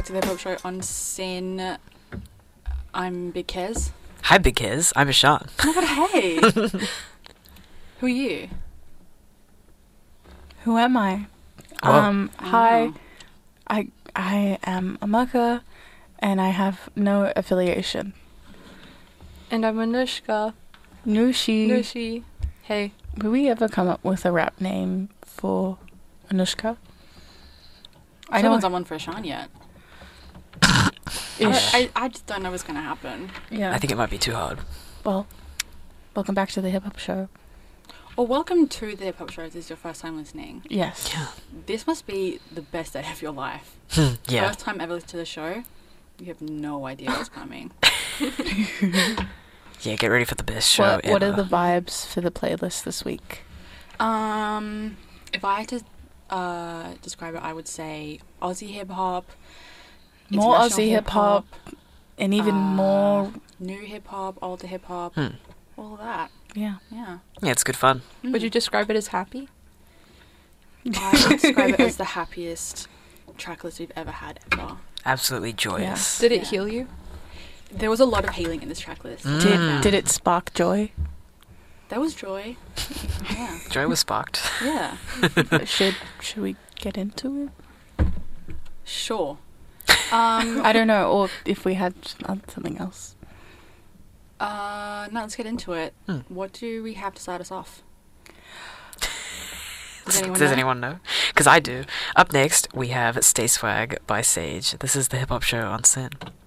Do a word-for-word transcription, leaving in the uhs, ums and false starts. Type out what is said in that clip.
back to the Hip Hop Show on Sin. I'm Big Kez. Hi, Big Kez. I'm Ishan. Oh my god, hey! Who are you? Who am I? Oh. Um, hi, Wow. I I am Amaka, and I have no affiliation. And I'm Anushka. Nushi. Nushi. Hey. Will we ever come up with a rap name for Anushka? I I know. haven't done one for Ishan yet. Ish. I, I, I just don't know what's going to happen. yeah. I think it might be too hard. Well, welcome back to the Hip Hop Show. Or welcome to the Hip Hop Show if this is your first time listening. Yes. Yeah. This must be the best day of your life. Hmm, yeah. First time ever to the show, you have no idea what's coming. Yeah, get ready for the best show What, ever. what are the vibes for the playlist this week? Um, if I had to uh, describe it, I would say Aussie hip hop, More international Aussie hip hop, and even uh, more. new hip hop, older hip hop, Hmm. all of that. Yeah. Yeah. Yeah, it's good fun. Mm. Would you describe it as happy? I would describe it as the happiest track list we've ever had ever. Absolutely joyous. Did it Yeah. heal you? There was a lot of healing in this track list. Mm. Did Mm. did it spark joy? There was joy. Yeah. Joy was sparked. Yeah. should should we get into it? Sure. Um, I don't know, or if we had something else. uh, no, let's get into it. Hmm. What do we have to start us off? Does Does anyone Does know? anyone know? Because I do. Up next, we have Stay Swag by Sage. This is the Hip Hop Show on Sin.